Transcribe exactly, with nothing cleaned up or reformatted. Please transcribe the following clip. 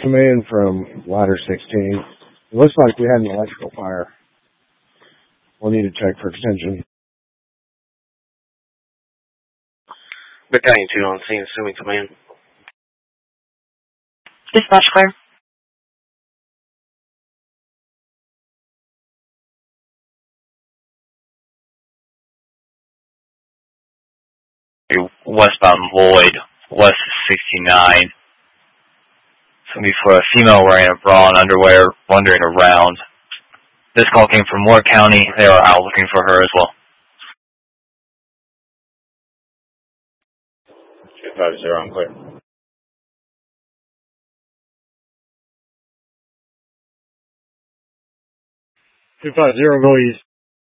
Command from ladder sixteen. It looks like we had an electrical fire. We'll need to check for extension. Battalion two on scene, assuming command. Dispatch clear. Westbound Lloyd, west sixty-nine. Somebody for a female wearing a bra and underwear wandering around. This call came from Moore County. They are out looking for her as well. two five zero, I'm clear. two five zero, go east.